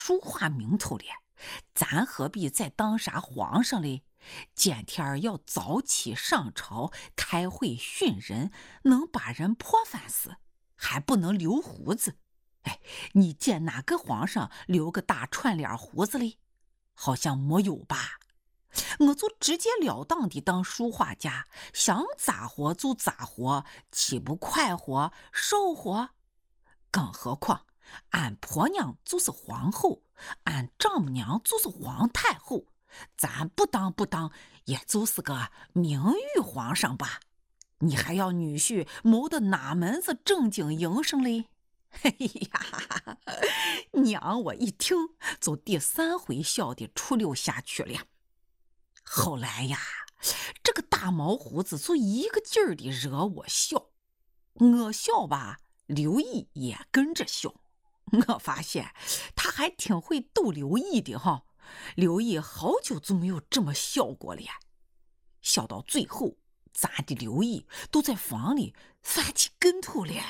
书画名头咧，咱何必再当啥皇上嘞？见天儿要早起上朝开会训人，能把人泼饭死，还不能留胡子。哎，你见哪个皇上留个大串脸胡子嘞？好像没有吧？我就直截了当的当书画家，想咋活就咋活，岂不快活瘦活？更何况俺婆娘就是皇后，俺丈母娘就是皇太后，咱不当也就是个名誉皇上吧？你还要女婿谋的哪门子正经营生嘞？哎呀，娘我一听就第3回笑的出溜下去了。后来呀，这个大毛胡子就一个劲儿的惹我笑，我笑吧，刘毅也跟着笑。我发现他还挺会逗刘毅的哈，刘毅好久就没有这么笑过了。笑到最后，咱的刘毅都在房里翻起跟头了。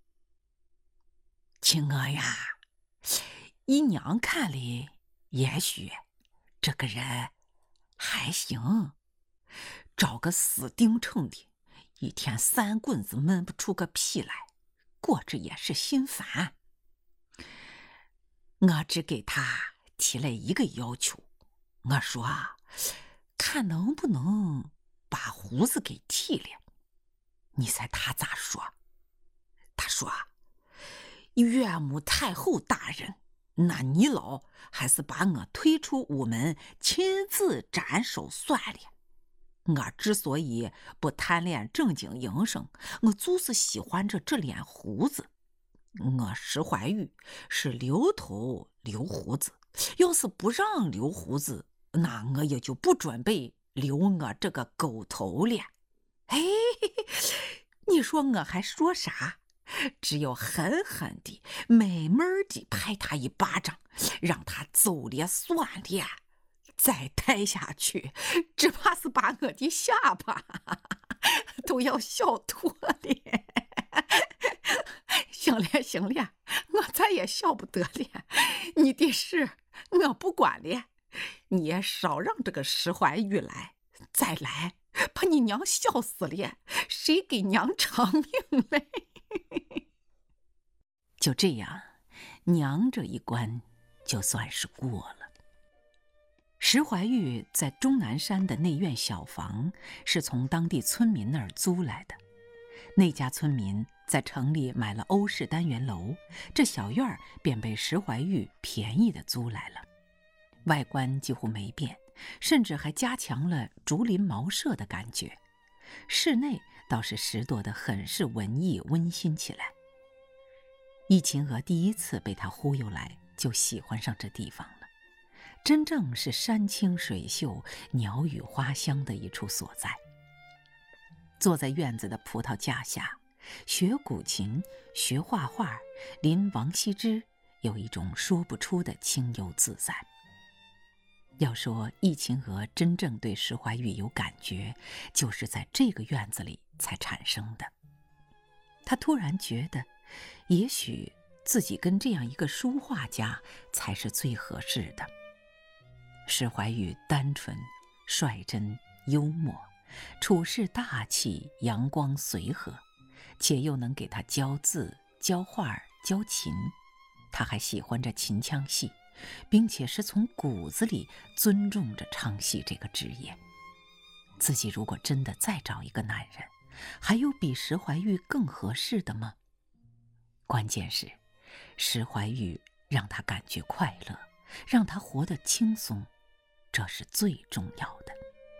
亲我呀，姨娘看里，也许这个人还行，找个死盯称的，一天3棍子闷不出个屁来，过着也是心烦。我只给他提了一个要求，我说看能不能把胡子给剃了。你猜他咋说？他说岳母太后大人，那你老还是把我推出屋门，亲自斩首算了。我之所以不贪恋正经营生，我就是喜欢着这脸胡子。我石怀玉是留头留胡子，要是不让留胡子，那我也就不准备留我这个狗头了。哎，你说我还说啥？只有狠狠地、美美地拍他一巴掌，让他走了算了。再拍下去，只怕是把我的下巴都要笑脱了。行了行了，我再也笑不得了。你的事我不管了，你也少让这个石怀玉来，再来把你娘笑死了，谁给娘偿命嘞？就这样，娘这一关就算是过了。石怀玉在终南山的内院小房是从当地村民那儿租来的，那家村民在城里买了欧式单元楼，这小院便被石怀玉便宜的租来了。外观几乎没变，甚至还加强了竹林茅舍的感觉。室内倒是拾掇得很是文艺温馨起来。易秦娥第一次被他忽悠来，就喜欢上这地方了。真正是山清水秀、鸟语花香的一处所在。坐在院子的葡萄架下，学古琴，学画画，临王羲之，有一种说不出的清幽自在。要说易秦娥真正对石怀玉有感觉，就是在这个院子里才产生的。她突然觉得，也许自己跟这样一个书画家才是最合适的。石怀玉单纯、率真、幽默，处事大气、阳光随和，且又能给他教字、教画、教琴。他还喜欢着秦腔戏，并且是从骨子里尊重着唱戏这个职业。自己如果真的再找一个男人，还有比石怀玉更合适的吗？关键是，石怀玉让他感觉快乐，让他活得轻松，这是最重要的。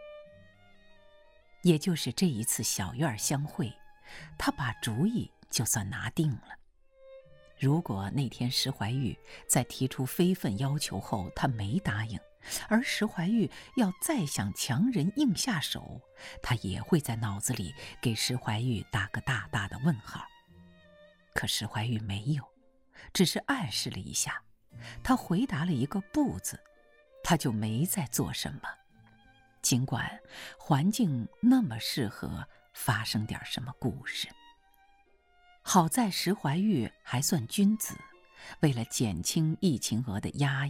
也就是这一次小院相会，他把主意就算拿定了。如果那天石怀玉在提出非分要求后他没答应，而石怀玉要再想强人硬下手，他也会在脑子里给石怀玉打个大大的问号。可石怀玉没有，只是暗示了一下，他回答了一个不字，他就没再做什么。尽管环境那么适合发生点什么故事。好在石怀玉还算君子， 为了减轻疫情额的压